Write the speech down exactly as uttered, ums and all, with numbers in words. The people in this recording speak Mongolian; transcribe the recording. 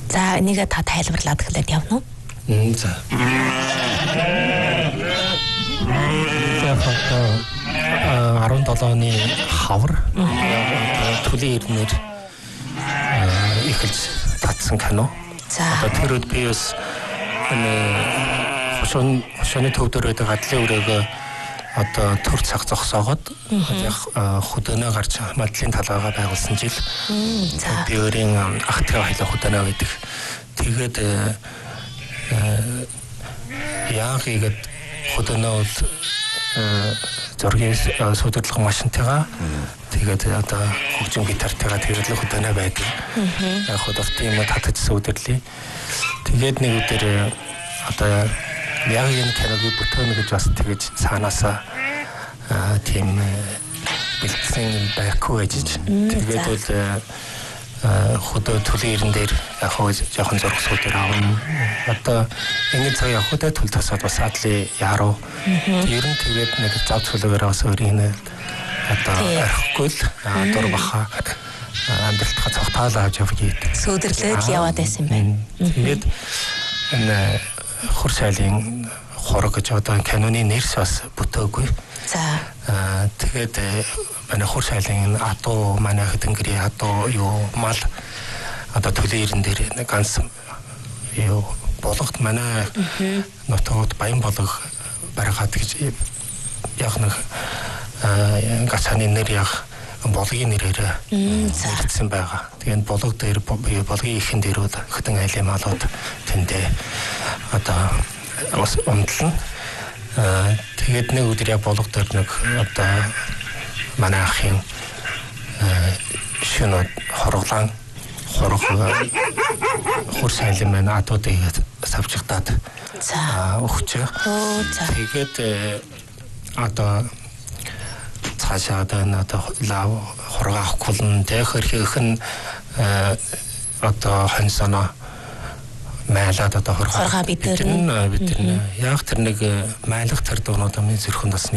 За энийг та тайлбарлаад хэлээд явна уу? Мм за. арван долооны хавар төлийн ирнээр эхэлж татсан кино. За. Одоо тэр үед би бас хошон хошоны төвдөр байдаг адлын өрөөгөө одоо төр цаг зогсоогоод хөдөөнөө гарч мадлын талаагаа байгуулсан жил. За. Би өөрийн ах тэгээ хайлаа хөдөөнөө гэдэг. Тэгээд яах игээд хөдөөнөө зургийн судалгаа машинтайгаа тэгээд одоо хөгжим гитартайгаа тэрлэг хөдөөнөө байдаг. Яг хөдөлтийн юм татчихсан үдэрлээ. Тэгээд нэг өдөр одоо яг энэ киног бүтээнэ гэж бас тэгэж цаанаасаа тийм бэлдсэн байхгүй ажиж. Тэгээд бол хөдөө төлийн ирэн дээр яг хоо жоохон зураг суудаар авна. Одоо ингэ цаг яг хөдөө төл тасаад бас адлын яруу. Ер нь тэгээд нэг зав цөлөөр бас өөрийн одоо арахгүй л дур баха амьдралтаа цогтаалаа авч явж ийд. Сөөдөрлөөд яваад байсан байна. Тэгээд энэ хур шайлын хорог гэж одоо киноны нэрс бас бүтээгүй. За. Аа тэгээд манай хур шайлын адуу манай хэдэнгэрийн адуу юу мал одоо төлийн ирэн дээр ганц юу болгохт манай нутгууд баян болог барихад гэж яг нэг гацааны нэр яг болгогийн нэрээр нэрлсэн байгаа. Тэгээд болог дээр болгогийн ихэн дээр хөтөн айлын малууд тэндээ одоо бас өмдлөн. Тэгээд нэг өдөр яг болог дээр нэг одоо манай ахын шинэ хорглан хорог хур шайлын маань адуудыг савчигдаад за өгч. Тэгээд одоо цаашаа одоо лав хорог авахгүй нь тэгэхэрх нь одоо хонсоно майлаад одоо хоргоо бидэрнэ бидэрнэ яг тэр нэг майлах тэр дуунууд амын зэрхэн бас